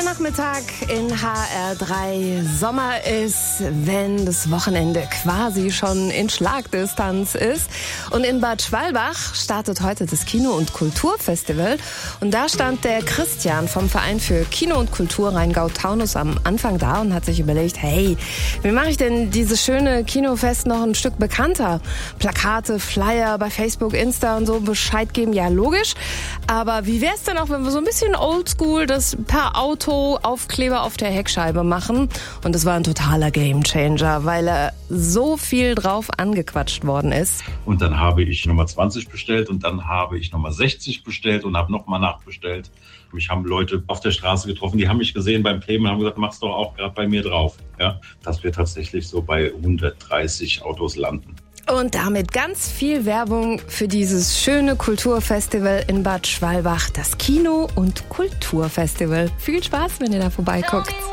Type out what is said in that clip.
Sonntagnachmittag in HR3. Sommer ist, wenn das Wochenende quasi schon in Schlagdistanz ist. Und in Bad Schwalbach startet heute das Kino- und Kulturfestival. Und da stand der Christian vom Verein für Kino und Kultur Rheingau-Taunus am Anfang da und hat sich überlegt, hey, wie mache ich denn dieses schöne Kinofest noch ein Stück bekannter? Plakate, Flyer bei Facebook, Insta und so Bescheid geben, ja logisch. Aber wie wär's denn auch, wenn wir so ein bisschen oldschool das per Auto Aufkleber auf der Heckscheibe machen? Und das war ein totaler Gamechanger, weil so viel drauf angequatscht worden ist. Und dann habe ich Nummer 20 bestellt und dann habe ich Nummer 60 bestellt und habe nochmal nachbestellt. Mich haben Leute auf der Straße getroffen, die haben mich gesehen beim Kleben und haben gesagt, mach's doch auch gerade bei mir drauf. Ja, dass wir tatsächlich so bei 130 Autos landen. Und damit ganz viel Werbung für dieses schöne Kulturfestival in Bad Schwalbach, das Kino- und Kulturfestival. Viel Spaß, wenn ihr da vorbeiguckt.